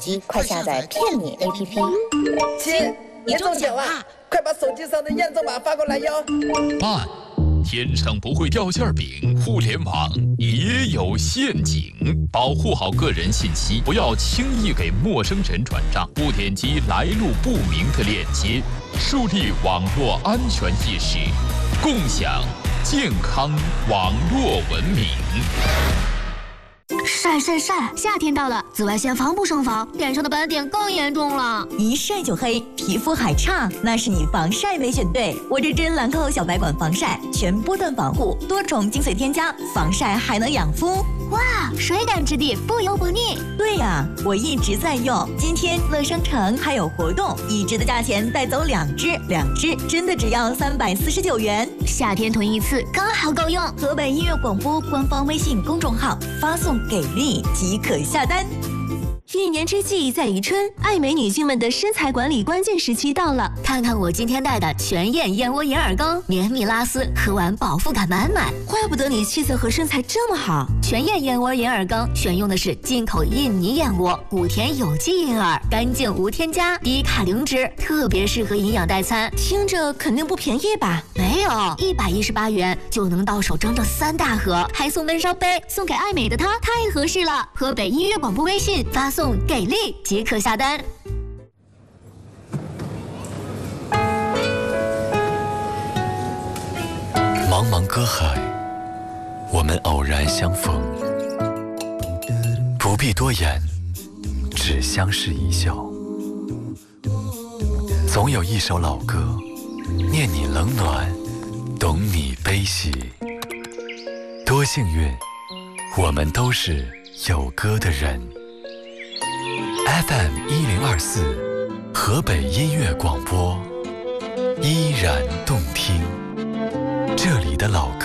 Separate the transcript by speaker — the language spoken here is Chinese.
Speaker 1: 机，快下载片米 APP。
Speaker 2: 亲，你中奖了，快把手机上的验证码发过来哟。
Speaker 3: 慢，天上不会掉馅饼，互联网也有陷阱，保护好个人信息，不要轻易给陌生人转账，不点击来路不明的链接，树立网络安全意识，共享健康网络文明。
Speaker 4: 晒晒晒！夏天到了，紫外线防不胜防，脸上的斑点更严重了。
Speaker 5: 一晒就黑，皮肤还差，那是你防晒没选对。我这针兰蔻小白管防晒，全波段防护，多重精粹添加，防晒还能养肤。
Speaker 4: 哇，水感质地，不油不腻。
Speaker 5: 对呀，我一直在用。今天乐商城还有活动，一支的价钱带走2支，2支真的只要349元。
Speaker 4: 夏天囤一次刚好够用。
Speaker 5: 河北音乐广播官方微信公众号发送给力即可下单。
Speaker 6: 一年之计在于春，爱美女性们的身材管理关键时期到了。
Speaker 4: 看看我今天带的全燕燕窝银耳羹，绵密拉丝，喝完饱腹感满满。
Speaker 6: 怪不得你气色和身材这么好。
Speaker 4: 全燕燕窝银耳羹选用的是进口印尼燕窝，谷田有机银耳，干净无添加，低卡零脂，特别适合营养代餐。
Speaker 6: 听着肯定不便宜吧？
Speaker 4: 没有，118元就能到手整整3大盒，还送闷烧杯，送给爱美的她太合适了。河北音乐广播微信发送给力即可下单。
Speaker 7: 茫茫歌海，我们偶然相逢，不必多言，只相视一笑。总有一首老歌，念你冷暖，懂你悲喜。多幸运，我们都是有歌的人。FM1024，河北音乐广播，依然动听。这里的老歌